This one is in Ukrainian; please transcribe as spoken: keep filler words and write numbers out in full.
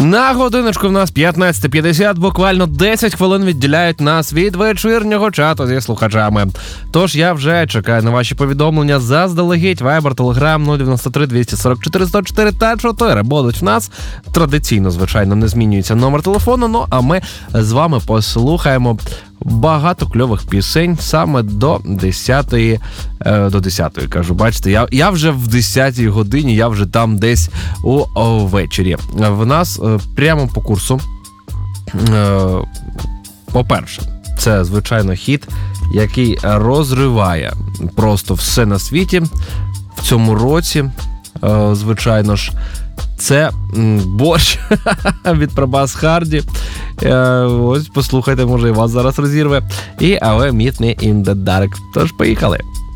На годиночку в нас п'ятнадцята п'ятдесят, буквально десять хвилин відділяють нас від вечірнього чату зі слухачами. Тож я вже чекаю на ваші повідомлення заздалегідь. Viber, Telegram нуль дев'яносто три двісті сорок чотири сто чотири та чотири. Будуть в нас традиційно, звичайно, не змінюється номер телефону, ну а ми з вами послухаємо багато кльових пісень саме до десятої, е, до десятої, кажу, бачите, я, я вже в десятій годині, я вже там десь у о, вечері. В нас е, прямо по курсу, е, по-перше, це, звичайно, хіт, який розриває просто все на світі в цьому році, е, звичайно ж. Це борщ від Пробас Харді. Ось, послухайте, може і вас зараз розірве. І але Meet Me in the Dark. Тож, поїхали.